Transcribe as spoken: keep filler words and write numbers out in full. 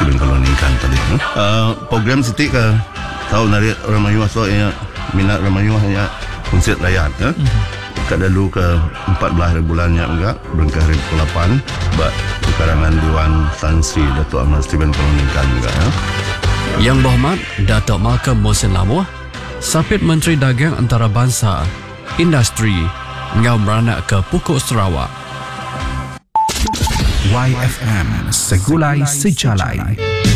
Steven Kaloningkan tadi. Uh, program Siti ke tahu nari Ramayuah so ya minat Ramayuah ya konsert rakyat ya. Mm-hmm. Kadalu ke empat belas bulannya enggak berengkah hari ke delapan bak karangan Dewan Sansi Datuk Ahmad Steven Kaloningkan enggak ya. Yang Berhormat Datuk Malcolm Mohsin Lamuh, Sapit Menteri Dagang Antarabangsa, Industri, ngau beranak ke Pokok Sarawak. Y F M Segulai Sejalai.